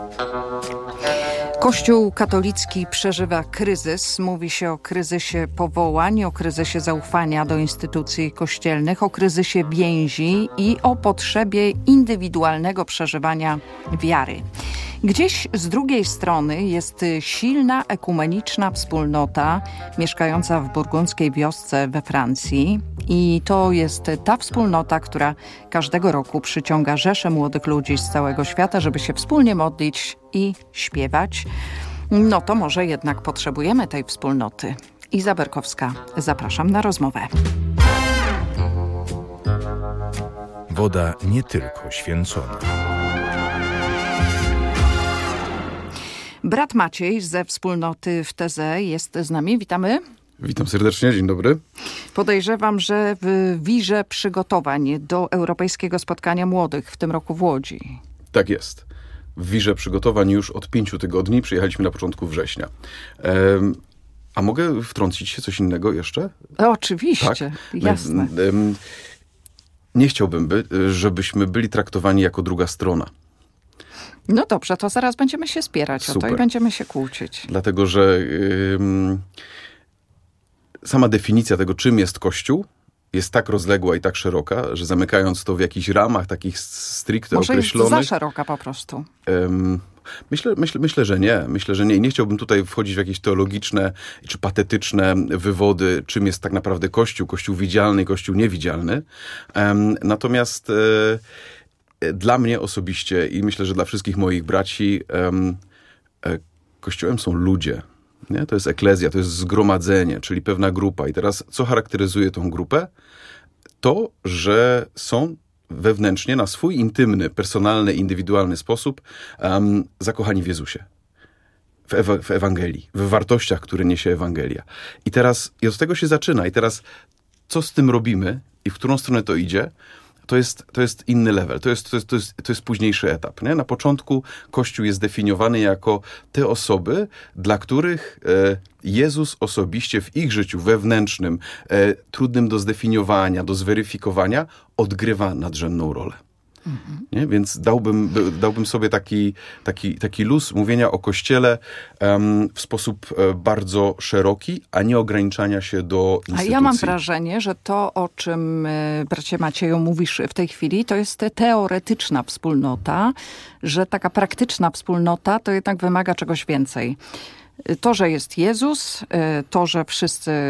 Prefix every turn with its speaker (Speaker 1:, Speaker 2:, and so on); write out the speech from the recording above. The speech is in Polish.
Speaker 1: Kościół katolicki przeżywa kryzys. Mówi się o kryzysie powołań, o kryzysie zaufania do instytucji kościelnych, o kryzysie więzi i o potrzebie indywidualnego przeżywania wiary. Gdzieś z drugiej strony jest silna ekumeniczna wspólnota mieszkająca w burgundzkiej wiosce we Francji. I to jest ta wspólnota, która każdego roku przyciąga rzesze młodych ludzi z całego świata, żeby się wspólnie modlić i śpiewać. No to może jednak potrzebujemy tej wspólnoty. Iza Berkowska, zapraszam na rozmowę.
Speaker 2: Woda nie tylko święcona.
Speaker 1: Brat Maciej ze wspólnoty w Teze jest z nami. Witamy.
Speaker 3: Witam serdecznie, dzień dobry.
Speaker 1: Podejrzewam, że w wirze przygotowań do Europejskiego Spotkania Młodych w tym roku w Łodzi.
Speaker 3: Tak jest. W wirze przygotowań już od 5 tygodni. Przyjechaliśmy na początku września. A mogę wtrącić się coś innego jeszcze?
Speaker 1: Oczywiście, tak? Jasne.
Speaker 3: Nie chciałbym, żebyśmy byli traktowani jako druga strona.
Speaker 1: No dobrze, to zaraz będziemy się spierać o to i będziemy się kłócić.
Speaker 3: Dlatego, że sama definicja tego, czym jest Kościół, jest tak rozległa i tak szeroka, że zamykając to w jakichś ramach takich stricte określonych...
Speaker 1: Może jest za szeroka po prostu.
Speaker 3: Myślę, że nie. Myślę, że nie. I nie chciałbym tutaj wchodzić w jakieś teologiczne czy patetyczne wywody, czym jest tak naprawdę Kościół. Kościół widzialny, Kościół niewidzialny. Natomiast dla mnie osobiście i myślę, że dla wszystkich moich braci Kościołem są ludzie. Nie? To jest eklezja, to jest zgromadzenie, czyli pewna grupa. I teraz co charakteryzuje tą grupę? To, że są wewnętrznie na swój intymny, personalny, indywidualny sposób zakochani w Jezusie. W Ewangelii, w wartościach, które niesie Ewangelia. I od tego się zaczyna. I teraz co z tym robimy i w którą stronę to idzie? To jest inny level, to jest późniejszy etap. Nie? Na początku Kościół jest definiowany jako te osoby, dla których Jezus osobiście w ich życiu wewnętrznym, trudnym do zdefiniowania, do zweryfikowania, odgrywa nadrzędną rolę. Nie? Więc dałbym sobie taki luz mówienia o Kościele w sposób bardzo szeroki, a nie ograniczania się do instytucji.
Speaker 1: A ja mam wrażenie, że to, o czym bracie Macieju mówisz w tej chwili, to jest teoretyczna wspólnota, że taka praktyczna wspólnota to jednak wymaga czegoś więcej. To, że jest Jezus, to, że wszyscy